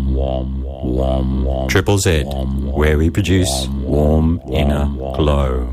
Triple Z, where we produce warm inner glow.